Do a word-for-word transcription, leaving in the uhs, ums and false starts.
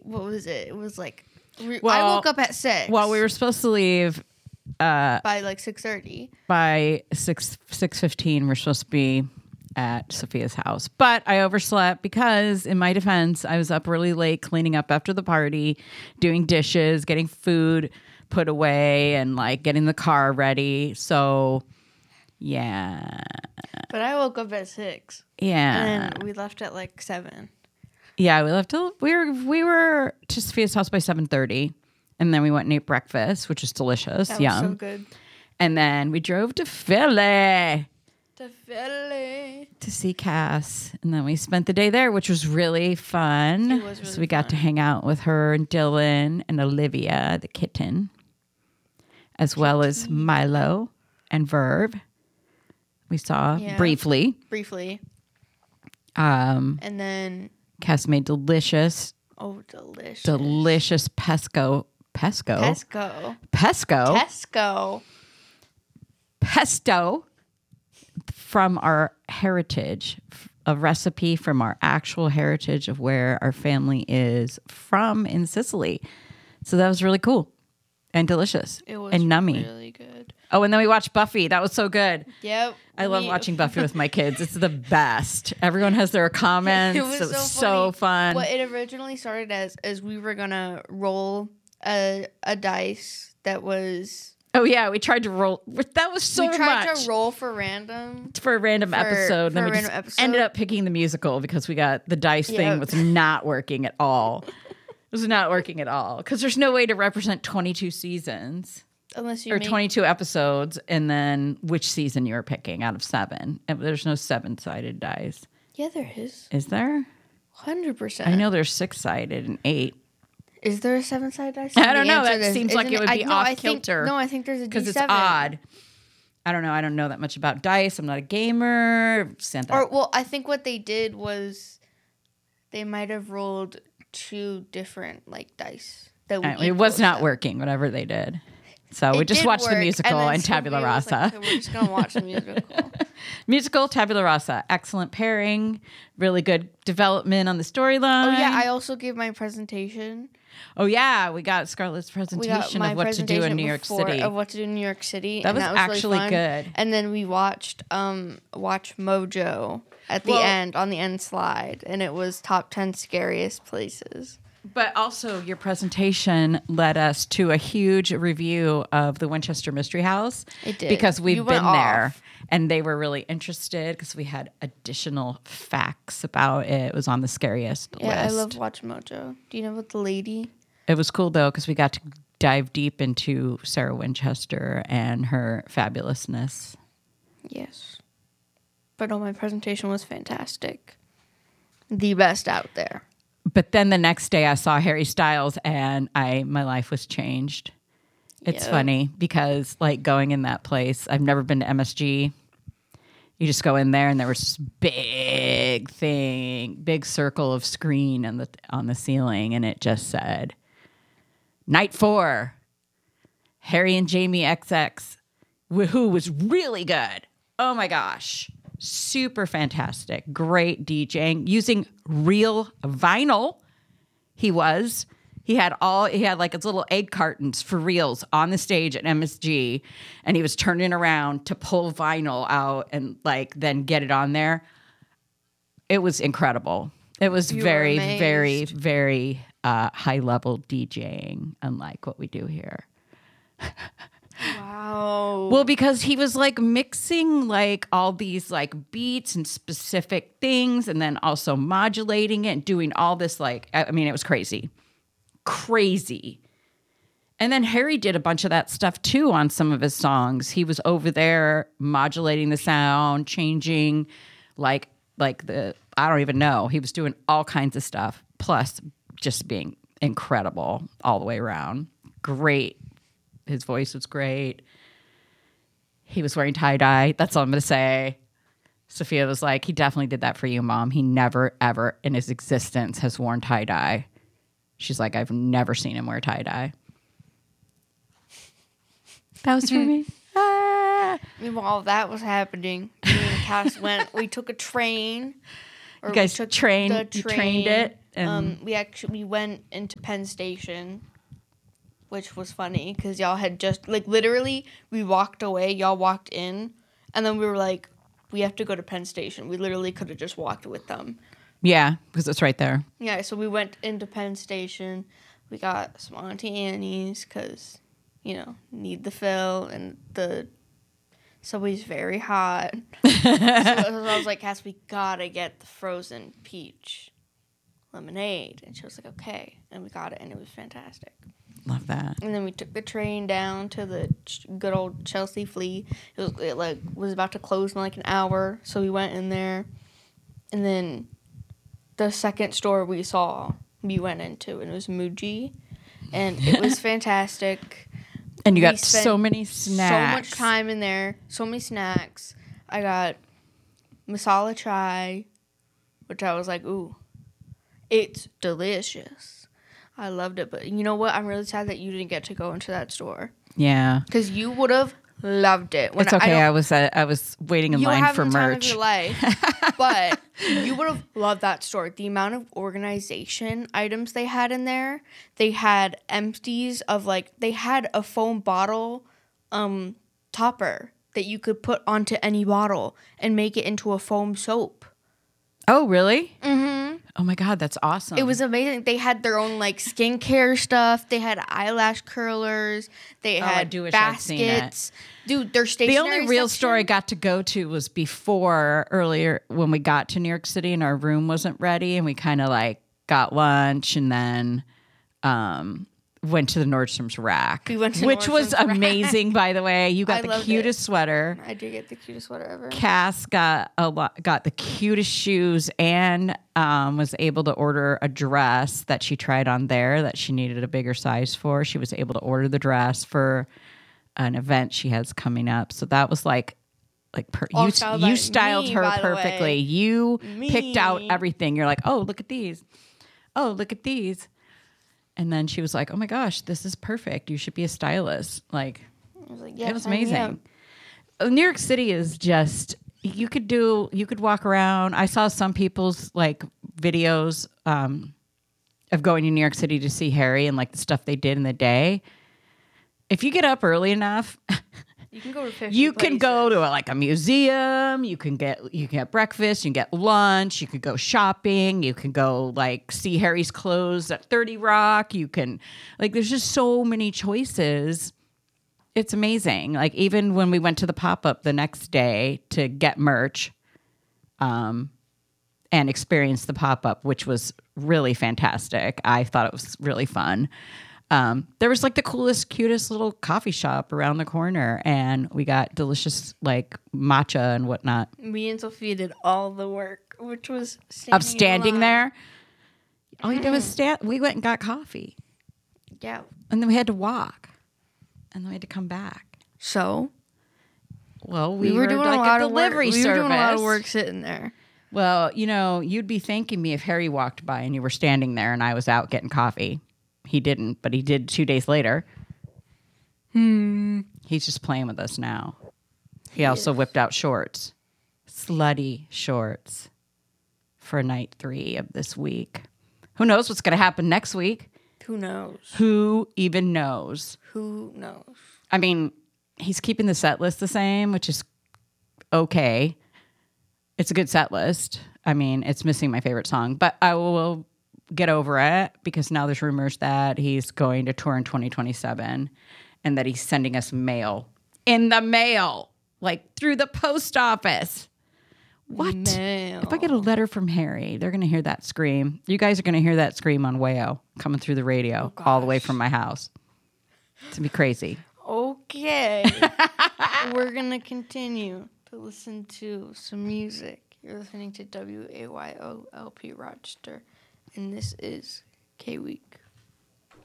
what was it? It was like we, Well, I woke up at six. Well, we were supposed to leave uh, by like six thirty. By six six fifteen. We're supposed to be at Sophia's house, but I overslept because, in my defense, I was up really late cleaning up after the party, doing dishes, getting food put away, and like getting the car ready. So, yeah. But I woke up at six. Yeah. And we left at like seven. Yeah, we left. Till, we were we were to Sophia's house by seven thirty, and then we went and ate breakfast, which was delicious. That Yum. was so good. And then we drove to Philly. To Philly. To see Cass. And then we spent the day there, which was really fun. It was really so we got fun. to hang out with her and Dylan and Olivia, the kitten, as well as Milo and Verve. We saw Yeah. briefly. Briefly. Um, And then, Cass made delicious, oh, delicious. delicious pesco. Pesco? Pesco. Pesco. Tesco. Pesto from our heritage, a recipe from our actual heritage of where our family is from in Sicily. So that was really cool and delicious It was and nummy. really good. Oh, and then we watched Buffy. That was so good. Yep. I love we- watching Buffy with my kids. It's the best. Everyone has their comments. It was, it was so, so funny. fun. What it originally started as is we were gonna roll a a dice that was Oh yeah, we tried to roll. That was so we tried much to roll for random. for a random for- episode. for then a we random just episode. ended up picking the musical because we got the dice thing Yep. was not working at all. It was not working at all because there's no way to represent twenty-two seasons Unless you or make, twenty-two episodes and then which season you're picking out of seven. And there's no seven-sided dice. Yeah, there is. Is there? Hundred percent. I know there's six-sided and eight. Is there a seven side dice? I don't The know. answer That is- seems like isn't it would be I, no, off I think, kilter. No, I think there's a D Because seven. it's odd. I don't know. I don't know that much about dice. I'm not a gamer. Sent that. Or well, I think what they did was they might have rolled two different like dice. That would Uh, it was equal not seven. working, whatever they did. So we It just did watched the work, musical then and Tabula Sophia was Rasa. like, okay, we're just gonna watch the musical. Musical, Tabula Rasa. Excellent pairing. Really good development on the storyline. Oh yeah, I also gave my presentation. Oh yeah, we got Scarlett's We presentation got my of what to presentation do in New York before- City. Of what to do in New York City. That and was that was actually really fun. good. And then we watched um watch Mojo at the Well- end on the end slide, and it was top ten scariest places. But also, your presentation led us to a huge review of the Winchester Mystery House. It did. Because we've You been went there. off. And they were really interested because we had additional facts about it. It was on the scariest Yeah, list. I love Watch Mojo. Do you know about the lady? It was cool, though, because we got to dive deep into Sarah Winchester and her fabulousness. Yes. But no, my presentation was fantastic. The best out there. But then the next day I saw Harry Styles and I my life was changed. It's Yeah. funny because like going in that place, I've never been to M S G. You just go in there and there was this big thing, big circle of screen on the on the ceiling and it just said Night four, Harry and Jamie X X, wh- who was really good. Oh my gosh. Super fantastic. Great DJing using real vinyl. He was. He had all, he had like his little egg cartons for reals on the stage at M S G. And he was turning around to pull vinyl out and like then get it on there. It was incredible. It was You were very, amazed. very, very uh, high level DJing, unlike what we do here. Wow. Well, because he was like mixing like all these like beats and specific things and then also modulating it and doing all this like, I I mean, it was crazy. Crazy. And then Harry did a bunch of that stuff too on some of his songs. He was over there modulating the sound, changing like like the I don't even know. He was doing all kinds of stuff. Plus just being incredible all the way around. Great. His voice was great. He was wearing tie-dye. That's all I'm going to say. Sophia was like, he definitely did that for you, Mom. He never, ever in his existence has worn tie-dye. She's like, I've never seen him wear tie-dye. That was for me. Ah. Meanwhile, that was happening. Me and Cass went, we took a train. Or You guys we took trained, the you train. trained it And Um, we actually we went into Penn Station, which was funny because y'all had just like literally we walked away, y'all walked in, and then we were like, we have to go to Penn Station. We literally could have just walked with them. yeah, because it's right there. Yeah, so we went into Penn Station. We got some Auntie Annie's because, you know, need the fill, and the subway's very hot. so, so I was like, Cass, we gotta get the frozen peach lemonade. And she was like, okay. And we got it, and it was fantastic. Love that. And then we took the train down to the ch- good old Chelsea Flea. It was it like was about to close in like an hour, so we went in there, and then the second store we saw, we went into, and it was Muji, and it was fantastic. And you We got spent so many snacks. So much time in there, so many snacks. I got masala chai, which I was like, ooh, it's delicious. I loved it, but you know what? I'm really sad that you didn't get to go into that store Yeah. because you would have loved it. When It's okay. I, don't- was uh, I was waiting in you were line having for the time of merch. your life, but you would have loved that store. The amount of organization items they had in there. They had empties of like they had a foam bottle um, topper that you could put onto any bottle and make it into a foam soap. Oh, really? Mm-hmm. Oh my God, that's awesome. It was amazing. They had their own like skincare stuff. They had eyelash curlers. They Oh, I had do wish I'd seen it. baskets. Dude, their The stationery only real section- store I got to go to was before earlier when we got to New York City and our room wasn't ready, and we kind of like got lunch and then um, went to the Nordstrom's rack, We went to which was Nordstrom's rack. amazing. By the way, you I got the loved cutest sweater. I did get the cutest sweater ever. Cass got a lot, got the cutest shoes, and um, was able to order a dress that she tried on there that she needed a bigger size for. She was able to order the dress for an event she has coming up. So that was like, like per, All you styled you by styled me, her by the perfectly. way. You picked out Me. everything. You're like, oh, look at these. Oh, look at these. And then she was like, oh my gosh, this is perfect. You should be a stylist. Like, I was like, yeah, it was sign me up. amazing. Uh, New York City is just you could do you could walk around. I saw some people's like videos um, of going to New York City to see Harry and like the stuff they did in the day. If you get up early enough, You can go to fifty you can go places. to a, like a museum. You can get you can get breakfast. You can get lunch. You can go shopping. You can go like see Harry's clothes at thirty Rock. You can like there's just so many choices. It's amazing. Like even when we went to the pop up the next day to get merch, um, and experience the pop up, which was really fantastic. I thought it was really fun. Um, there was like the coolest, cutest little coffee shop around the corner, and we got delicious like matcha and whatnot. Me and Sophia did all the work, which was standing Of in standing line. there, all you did was stand. We went and got coffee, Yeah. and then we had to walk, and then we had to come back. So Well, we, we, were, were doing like a lot a of work. delivery We service. were doing a lot of work sitting there. Well, you know, you'd be thanking me if Harry walked by and you were standing there and I was out getting coffee. He didn't, but he did two days later. Hmm. He's just playing with us now. He also whipped out shorts, slutty shorts for night three of this week. Who knows what's going to happen next week? Who knows? Who even knows? Who knows? I mean, he's keeping the set list the same, which is okay. It's a good set list. I mean, it's missing my favorite song, but I will get over it because now there's rumors that he's going to tour in twenty twenty-seven and that he's sending us mail in the mail, like through the post office. What? Mail. If I get a letter from Harry, they're going to hear that scream. You guys are going to hear that scream on Wayo coming through the radio Oh, all the way gosh. from my house. It's going to be crazy. Okay. We're going to continue to listen to some music. You're listening to W A Y O L P Rochester, and this is K-Week.